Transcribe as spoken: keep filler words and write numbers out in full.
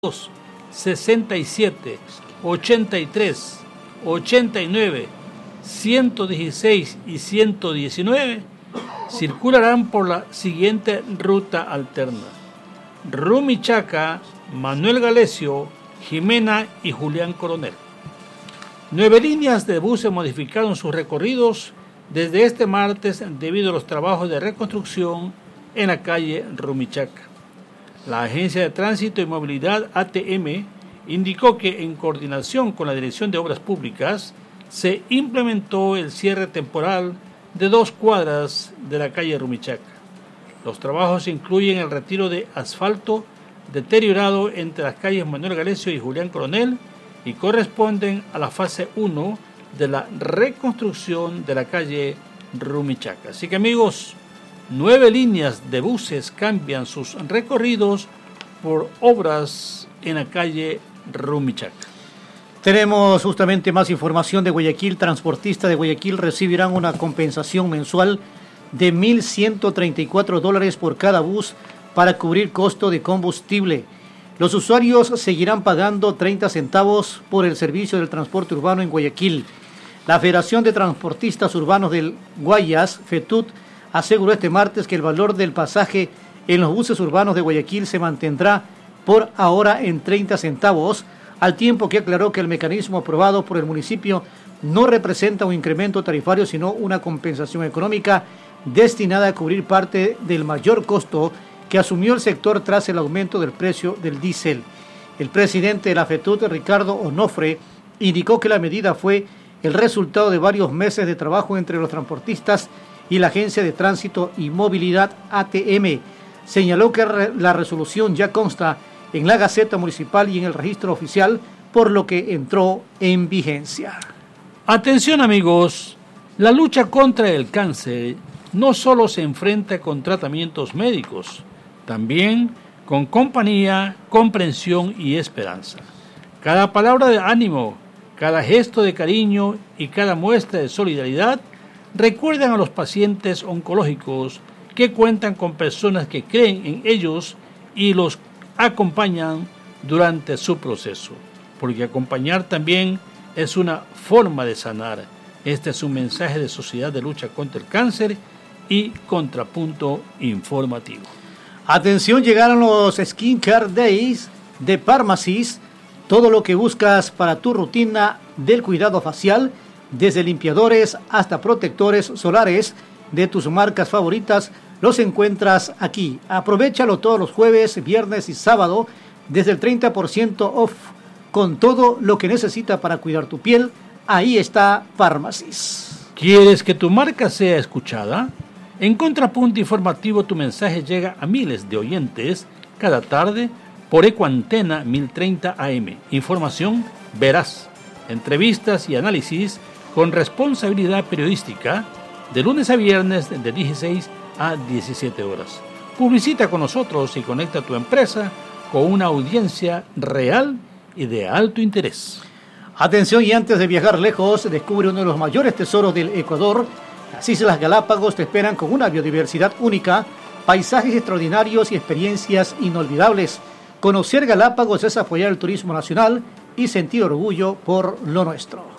sesenta y siete, ochenta y tres, ochenta y nueve, ciento dieciséis y ciento diecinueve circularán por la siguiente ruta alterna: Rumichaca, Manuel Galecio, Jimena y Julián Coronel. Nueve líneas de buses modificaron sus recorridos desde este martes debido a los trabajos de reconstrucción en la calle Rumichaca. La Agencia de Tránsito y Movilidad A T M indicó que en coordinación con la Dirección de Obras Públicas se implementó el cierre temporal de dos cuadras de la calle Rumichaca. Los trabajos incluyen el retiro de asfalto deteriorado entre las calles Manuel Galecio y Julián Coronel y corresponden a la fase uno de la reconstrucción de la calle Rumichaca. Así que, amigos, nueve líneas de buses cambian sus recorridos por obras en la calle Rumichaca. Tenemos justamente más información de Guayaquil. Transportistas de Guayaquil recibirán una compensación mensual de mil ciento treinta y cuatro dólares por cada bus para cubrir costo de combustible. Los usuarios seguirán pagando treinta centavos por el servicio del transporte urbano en Guayaquil. La Federación de Transportistas Urbanos del Guayas, FETUT, aseguró este martes que el valor del pasaje en los buses urbanos de Guayaquil se mantendrá por ahora en treinta centavos, al tiempo que aclaró que el mecanismo aprobado por el municipio no representa un incremento tarifario, sino una compensación económica destinada a cubrir parte del mayor costo que asumió el sector tras el aumento del precio del diésel. El presidente de la FETUT, Ricardo Onofre, indicó que la medida fue el resultado de varios meses de trabajo entre los transportistas y la Agencia de Tránsito y Movilidad A T M. Señaló que la resolución ya consta en la Gaceta Municipal y en el registro oficial, por lo que entró en vigencia. Atención, amigos, la lucha contra el cáncer no solo se enfrenta con tratamientos médicos, también con compañía, comprensión y esperanza. Cada palabra de ánimo, cada gesto de cariño y cada muestra de solidaridad recuerdan a los pacientes oncológicos que cuentan con personas que creen en ellos y los acompañan durante su proceso, porque acompañar también es una forma de sanar. Este es un mensaje de Sociedad de Lucha contra el Cáncer y Contrapunto Informativo. Atención, llegaron los Skincare Days de Pharmacies. Todo lo que buscas para tu rutina del cuidado facial, desde limpiadores hasta protectores solares de tus marcas favoritas, los encuentras aquí. Aprovéchalo todos los jueves, viernes y sábado desde el treinta por ciento off con todo lo que necesita para cuidar tu piel. Ahí está Pharmacies. ¿Quieres que tu marca sea escuchada? En Contrapunto Informativo tu mensaje llega a miles de oyentes cada tarde por Ecoantena mil treinta A M. Información veraz, entrevistas y análisis con responsabilidad periodística de lunes a viernes de dieciséis a diecisiete horas. Publicita con nosotros y conecta tu empresa con una audiencia real y de alto interés. Atención, y antes de viajar lejos, descubre uno de los mayores tesoros del Ecuador. Las Islas Galápagos te esperan con una biodiversidad única, paisajes extraordinarios y experiencias inolvidables. Conocer Galápagos es apoyar el turismo nacional y sentir orgullo por lo nuestro.